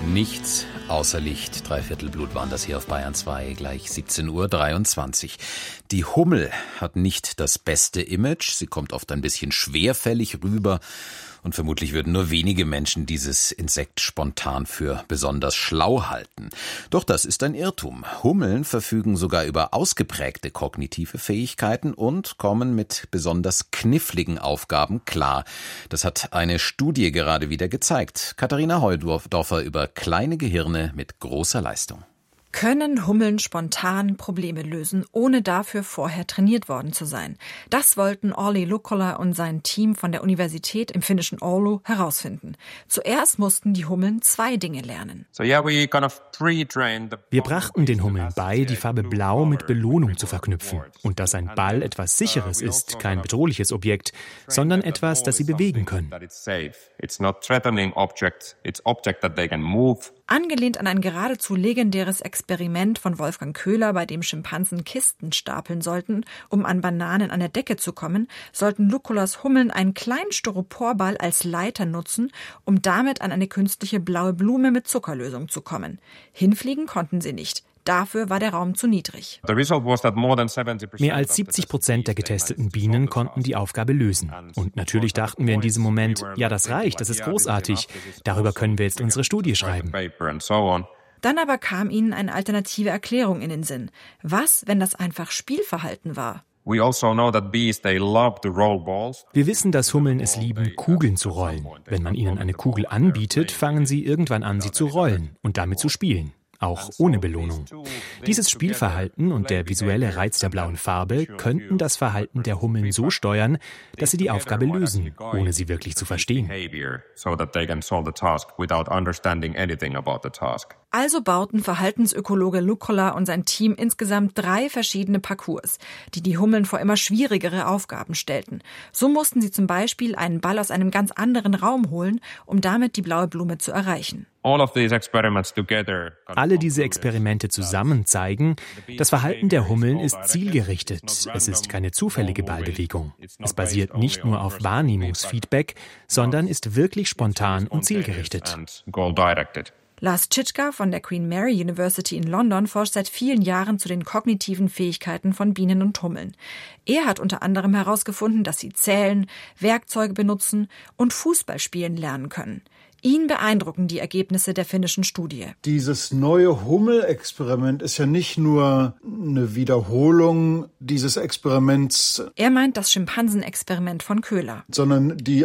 Nichts außer Licht. Dreiviertel Blut waren das hier auf Bayern 2, gleich 17:23 Uhr. Die Hummel hat nicht das beste Image. Sie kommt oft ein bisschen schwerfällig rüber. Und vermutlich würden nur wenige Menschen dieses Insekt spontan für besonders schlau halten. Doch das ist ein Irrtum. Hummeln verfügen sogar über ausgeprägte kognitive Fähigkeiten und kommen mit besonders kniffligen Aufgaben klar. Das hat eine Studie gerade wieder gezeigt. Katharina Heudorfer über kleine Gehirne mit großer Leistung. Können Hummeln spontan Probleme lösen, ohne dafür vorher trainiert worden zu sein? Das wollten Olli Lukkola und sein Team von der Universität im finnischen Oulu herausfinden. Zuerst mussten die Hummeln 2 Dinge lernen. Wir brachten den Hummeln bei, die Farbe Blau mit Belohnung zu verknüpfen. Und dass ein Ball etwas Sicheres ist, kein bedrohliches Objekt, sondern etwas, das sie bewegen können. Angelehnt an ein geradezu legendäres Experiment von Wolfgang Köhler, bei dem Schimpansen Kisten stapeln sollten, um an Bananen an der Decke zu kommen, sollten Lukkolas Hummeln einen kleinen Styroporball als Leiter nutzen, um damit an eine künstliche blaue Blume mit Zuckerlösung zu kommen. Hinfliegen konnten sie nicht. Dafür war der Raum zu niedrig. Mehr als 70% der getesteten Bienen konnten die Aufgabe lösen. Und natürlich dachten wir in diesem Moment, ja, das reicht, das ist großartig. Darüber können wir jetzt unsere Studie schreiben. Dann aber kam ihnen eine alternative Erklärung in den Sinn. Was, wenn das einfach Spielverhalten war? Wir wissen, dass Hummeln es lieben, Kugeln zu rollen. Wenn man ihnen eine Kugel anbietet, fangen sie irgendwann an, sie zu rollen und damit zu spielen. Auch ohne Belohnung. Dieses Spielverhalten und der visuelle Reiz der blauen Farbe könnten das Verhalten der Hummeln so steuern, dass sie die Aufgabe lösen, ohne sie wirklich zu verstehen. Also bauten Verhaltensökologe Lukkola und sein Team insgesamt 3 verschiedene Parcours, die Hummeln vor immer schwierigere Aufgaben stellten. So mussten sie zum Beispiel einen Ball aus einem ganz anderen Raum holen, um damit die blaue Blume zu erreichen. Alle diese Experimente zusammen zeigen, das Verhalten der Hummeln ist zielgerichtet. Es ist keine zufällige Ballbewegung. Es basiert nicht nur auf Wahrnehmungsfeedback, sondern ist wirklich spontan und zielgerichtet. Lars Tschitschka von der Queen Mary University in London forscht seit vielen Jahren zu den kognitiven Fähigkeiten von Bienen und Hummeln. Er hat unter anderem herausgefunden, dass sie zählen, Werkzeuge benutzen und Fußball spielen lernen können. Ihn beeindrucken die Ergebnisse der finnischen Studie. Dieses neue Hummel-Experiment ist ja nicht nur eine Wiederholung dieses Experiments. Er meint das Schimpansen-Experiment von Köhler. Sondern die